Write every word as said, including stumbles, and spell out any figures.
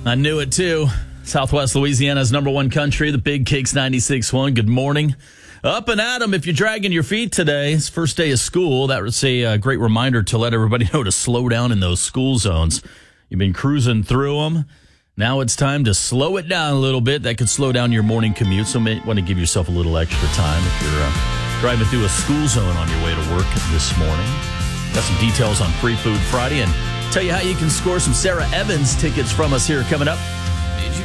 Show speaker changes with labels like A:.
A: I knew it, too. Southwest Louisiana's number one country, the Big Kicks ninety-six point one. Good morning. Up and at 'em if you're dragging your feet today. It's first day of school. That was a uh, great reminder to let everybody know to slow down in those school zones. You've been cruising through them. Now it's time to slow it down a little bit. That could slow down your morning commute, so you may want to give yourself a little extra time if you're uh, driving through a school zone on your way to work this morning. Got some details on Free Food Friday and tell you how you can score some Sarah Evans tickets from us here coming up.